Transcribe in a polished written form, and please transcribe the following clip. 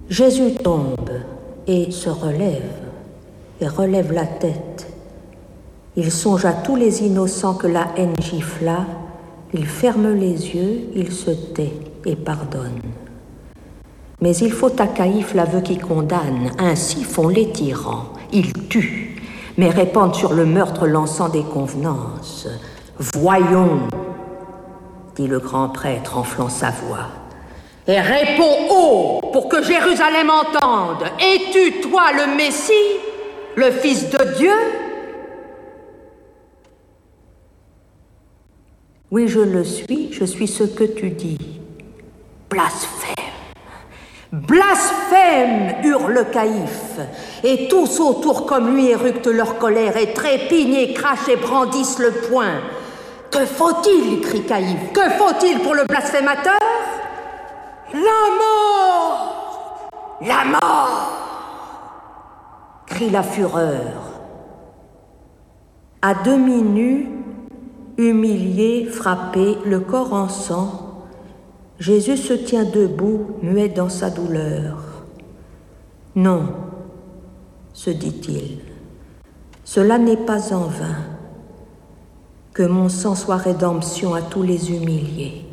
Jésus tombe et se relève, et relève la tête. Il songe à tous les innocents que la haine gifla, il ferme les yeux, il se tait et pardonne. Mais il faut à Caïphe l'aveu qui condamne, ainsi font les tyrans. Ils tuent, mais répandent sur le meurtre l'encens des convenances. « Voyons !» dit le grand prêtre, enflant sa voix. « Et réponds haut pour que Jérusalem entende. Es-tu, toi, le Messie, le Fils de Dieu ?» Oui, je le suis, je suis ce que tu dis. Blasphème! Blasphème! Hurle Caïphe, et tous autour comme lui éructent leur colère et trépignent et crachent et brandissent le poing. Que faut-il? Crie Caïphe. Que faut-il pour le blasphémateur? La mort! La mort! Crie la fureur. À demi nu, humilié, frappé, le corps en sang, Jésus se tient debout, muet dans sa douleur. Non, se dit-il, cela n'est pas en vain. Que mon sang soit rédemption à tous les humiliés.